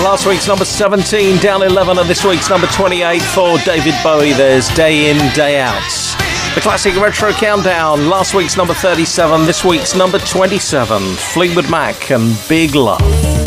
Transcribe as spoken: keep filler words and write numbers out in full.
Last week's number seventeen, down eleven, and this week's number twenty-eight for David Bowie. There's Day In, Day Out. The classic retro countdown. Last week's number thirty-seven, this week's number twenty-seven. Fleetwood Mac and Big Love.